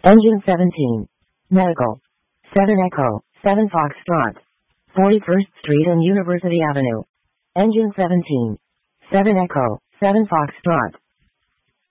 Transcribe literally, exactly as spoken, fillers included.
Engine seventeen. Medical. seven Echo, seven Foxtrot. forty-first Street and University Avenue. Engine seventeen. seven Echo, seven Foxtrot.